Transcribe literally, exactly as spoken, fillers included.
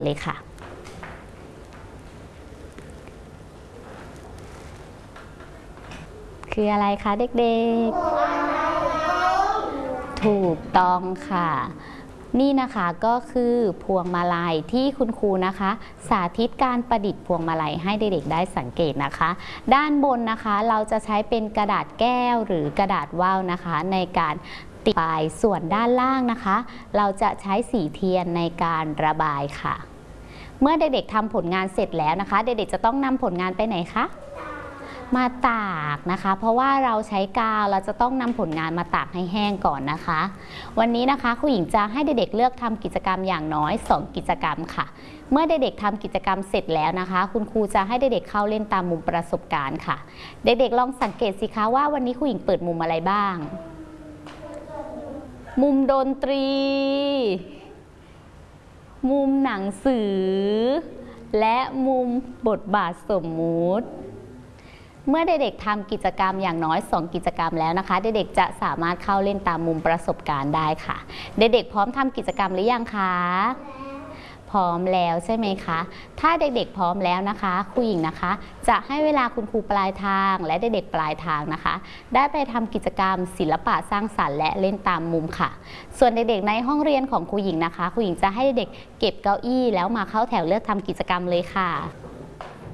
เลยค่ะคืออะไรคะเด็กๆถูกต้องค่ะนี่นะคะก็คือพวงมาลัยที่คุณครูนะคะสาธิตการประดิษฐ์พวงมาลัยให้เด็กๆได้สังเกตนะคะด้านบนนะคะเราจะใช้เป็นกระดาษแก้วหรือกระดาษว่าวนะคะในการติดปลายส่วนด้านล่างนะคะเราจะใช้สีเทียนในการระบายค่ะเมื่อเด็กๆทำผลงานเสร็จแล้วนะคะเด็กๆจะต้องนำผลงานไปไหนคะมาตากนะคะเพราะว่าเราใช้กาวเราจะต้องนำผลงานมาตากให้แห้งก่อนนะคะวันนี้นะคะครูหญิงจะให้เด็กๆเลือกทำกิจกรรมอย่างน้อยสองกิจกรรมค่ะเมื่อเด็กๆทำกิจกรรมเสร็จแล้วนะคะคุณครูจะให้เด็กๆเข้าเล่นตามมุมประสบการณ์ค่ะเด็กๆลองสังเกตสิคะว่าวันนี้ครูหญิงเปิดมุมอะไรบ้างมุมดนตรีมุมหนังสือและมุมบทบาทสมมุติเมื่อเด็กๆทำกิจกรรมอย่างน้อยสองกิจกรรมแล้วนะคะเด็กๆจะสามารถเข้าเล่นตามมุมประสบการณ์ได้ค่ะเด็กๆพร้อมทำกิจกรรมหรือยังคะพร้อมแล้วใช่ไหมคะถ้าเด็กๆพร้อมแล้วนะคะครูหญิงนะคะจะให้เวลาคุณครูปลายทางและเด็กๆปลายทางนะคะได้ไปทำกิจกรรมศิลปะสร้างสรรค์และเล่นตามมุมค่ะส่วนเด็กๆในห้องเรียนของครูหญิงนะคะครูหญิงจะให้เด็กๆเก็บเก้าอี้แล้วมาเข้าแถวเลือกทำกิจกรรมเลยค่ะ